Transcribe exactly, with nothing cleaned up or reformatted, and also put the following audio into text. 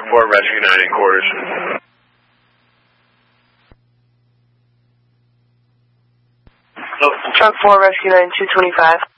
four, Rescue nine in quarters. Truck four, Rescue nine, two twenty-five.